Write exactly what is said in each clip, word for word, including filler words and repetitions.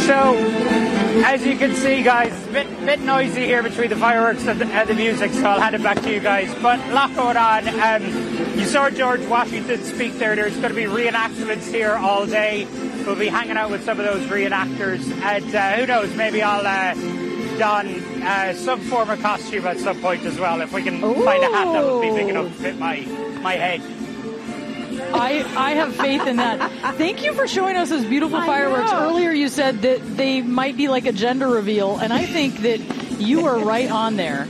So, as you can see, guys, it's a bit, bit noisy here between the fireworks and the, and the music, so I'll hand it back to you guys. But a lot going on. Um, you saw George Washington speak there. There's going to be reenactments here all day. We'll be hanging out with some of those reenactors. And uh, who knows, maybe I'll uh, don uh, some form of costume at some point as well, if we can Ooh. find a hat that will be big enough to fit my, my head. I, I have faith in that. Thank you for showing us those beautiful I fireworks. Know. Earlier you said that they might be like a gender reveal, and I think that you are right on there.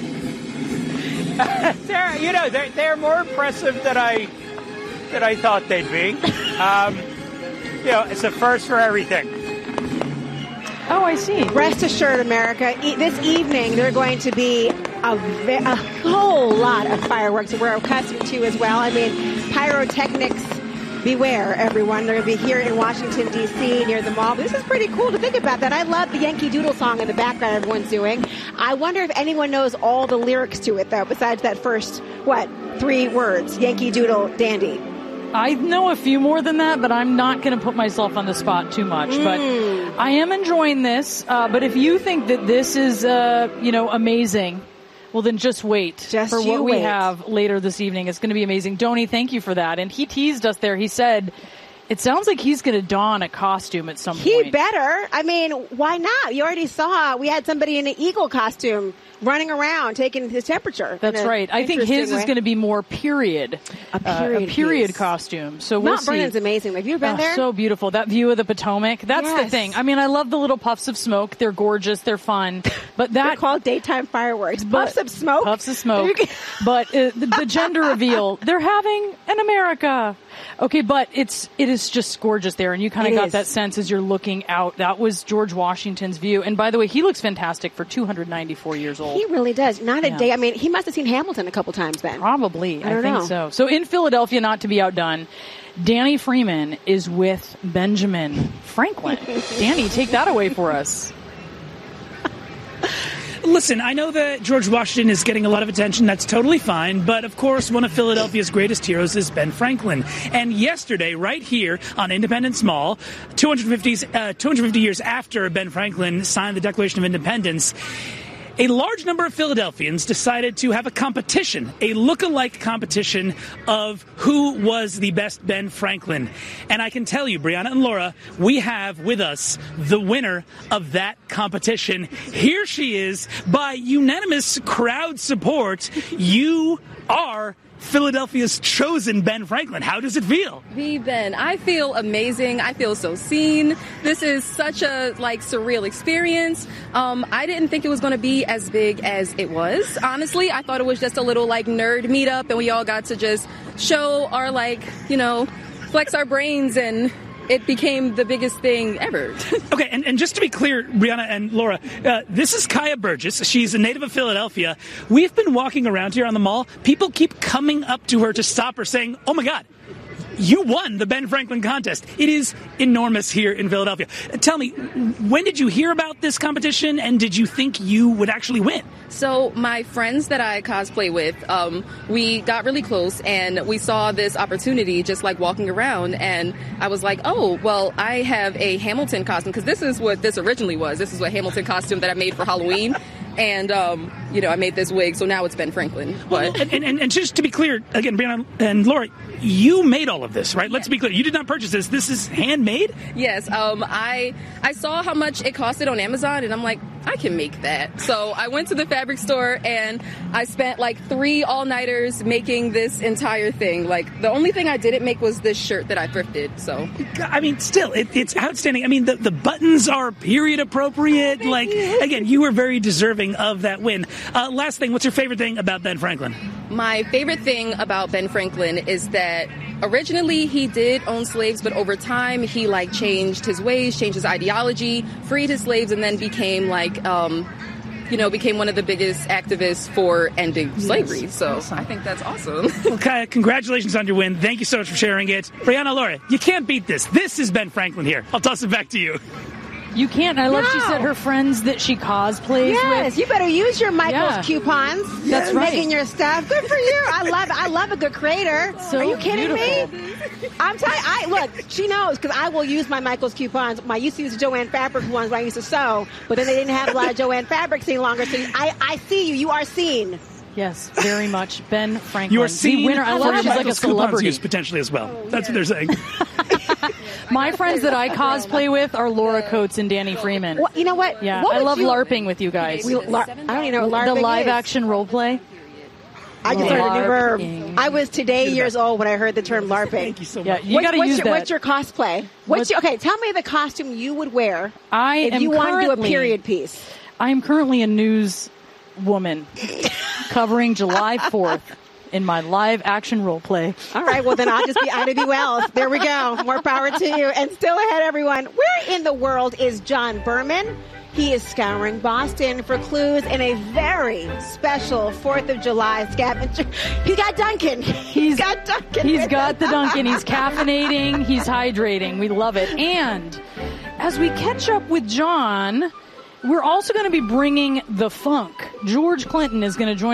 they're, you know, they're, they're more impressive than I than I thought they'd be. Um, you know, it's a first for everything. Oh, I see. Rest assured, America, e- this evening there are going to be a, ve- a whole lot of fireworks we're accustomed to as well. I mean, pyrotechnics, beware, everyone. They're going to be here in Washington, D C, near the mall. This is pretty cool to think about that. I love the Yankee Doodle song in the background everyone's doing. I wonder if anyone knows all the lyrics to it, though, besides that first, what, three words, Yankee Doodle Dandy. I know a few more than that, but I'm not going to put myself on the spot too much. Mm. But I am enjoying this. Uh, but if you think that this is, uh, you know, amazing, well, then just wait just for what wait. we have later this evening. It's going to be amazing. Donnie, thank you for that. And he teased us there. He said, it sounds like he's going to don a costume at some he point. He better. I mean, why not? You already saw we had somebody in an eagle costume running around taking his temperature. That's right. I think his way. is going to be more period. A period, uh, a period piece. costume. So we'll Mount see. Vernon's amazing. Have you been oh, there? So beautiful. That view of the Potomac. That's yes. the thing. I mean, I love the little puffs of smoke. They're gorgeous. They're fun. But that They're called daytime fireworks. But, puffs of smoke. Puffs of smoke. But uh, the, the gender reveal. They're having an America. Okay, but it's it is just gorgeous there, and you kind of got is. that sense as you're looking out. That was George Washington's view, and by the way, he looks fantastic for two hundred ninety-four years old. He really does. Not a yeah. day. I mean, he must have seen Hamilton a couple times then. Probably, I, I think know. so. So in Philadelphia, not to be outdone, Danny Freeman is with Benjamin Franklin. Danny, take that away for us. Listen, I know that George Washington is getting a lot of attention. That's totally fine. But, of course, one of Philadelphia's greatest heroes is Ben Franklin. And yesterday, right here on Independence Mall, two hundred fifty, uh, two hundred fifty years after Ben Franklin signed the Declaration of Independence, a large number of Philadelphians decided to have a competition, a look-alike competition of who was the best Ben Franklin. And I can tell you, Brianna and Laura, we have with us the winner of that competition. Here she is. By unanimous crowd support, you are Philadelphia's chosen Ben Franklin. How does it feel? The Ben. I feel amazing. I feel so seen. This is such a like surreal experience. Um, I didn't think it was going to be as big as it was. Honestly, I thought it was just a little like nerd meetup, and we all got to just show our like you know flex our brains, and it became the biggest thing ever. Okay, and, and just to be clear, Brianna and Laura, uh, this is Kaya Burgess. She's a native of Philadelphia. We've been walking around here on the mall. People keep coming up to her to stop her saying, oh my God, you won the Ben Franklin contest. It is enormous here in Philadelphia. Tell me, when did you hear about this competition, and did you think you would actually win? So my friends that I cosplay with, um, we got really close, and we saw this opportunity just like walking around, and I was like, oh, well, I have a Hamilton costume, because this is what this originally was. This is a Hamilton costume that I made for Halloween. And, um, you know, I made this wig, so now it's Ben Franklin. But well, and, and, and just to be clear, again, Brianna and Laura, you made all of this, right? Yes. Let's be clear. You did not purchase this. This is handmade? Yes. Um, I I saw how much it costed on Amazon, and I'm like, I can make that. So I went to the fabric store, and I spent like three all-nighters making this entire thing. Like, the only thing I didn't make was this shirt that I thrifted, so. I mean, still, it, it's outstanding. I mean, the, the buttons are period appropriate. Thank like, you. Again, you were very deserving of that win. Uh, last thing, what's your favorite thing about Ben Franklin? My favorite thing about Ben Franklin is that originally he did own slaves, but over time he like changed his ways, changed his ideology, freed his slaves, and then became like, um, you know, became one of the biggest activists for ending yes. slavery. So awesome. I think that's awesome. Well, Kaya, congratulations on your win. Thank you so much for sharing it. Brianna, Laura, you can't beat this. This is Ben Franklin here. I'll toss it back to you. You can't. I love no. she said her friends that she cosplays yes, with. You better use your Michaels yeah. coupons. That's right. Making your stuff. Good for you. I love I love a good creator. So Are you kidding beautiful. me? I'm telling you, I, look, she knows because I will use my Michaels coupons. I used to use Joanne Fabric ones when I used to sew, but then they didn't have a lot of Joanne Fabrics any longer. So I, I see you. You are seen. Yes, very much. Ben Franklin. You are seen. The winner. I love she's like a celebrity. Used potentially as well. Oh, That's yeah. what they're saying. My friends that I cosplay with are Laura Coates and Danny Freeman. Well, you know what? Yeah, what I love you... LARPing with you guys. We, lar- I don't even know what LARPing The live is. action role play. I just learned a new verb. I was today years old when I heard the term LARPing. Thank you so much. Yeah, you got to use your, that. What's your cosplay? What's your, okay, tell me the costume you would wear I if am you want to do a currently- period piece. I am currently a news woman covering July fourth in my live action role play. All right, well then I'll just be Ida B. Wells. There we go. More power to you. And still ahead, everyone. Where in the world is John Berman? He is scouring Boston for clues in a very special fourth of July scavenger. He got Duncan. He's got Duncan. He's got the Duncan. He's caffeinating. He's hydrating. We love it. And as we catch up with John, we're also going to be bringing the funk. George Clinton is going to join